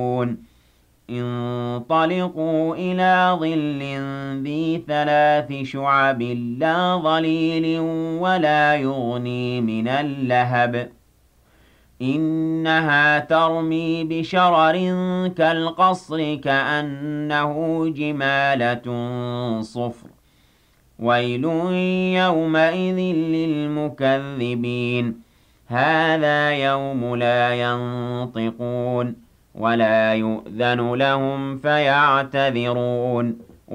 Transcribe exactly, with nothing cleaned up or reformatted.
انطلقوا إلى ظل ذي ثلاث شعب لا ظليل ولا يغني من اللهب إنها ترمي بشرر كالقصر كأنه جمالة صفر ويل يومئذ للمكذبين هذا يوم لا ينطقون ولا يؤذن لهم فيعتذرون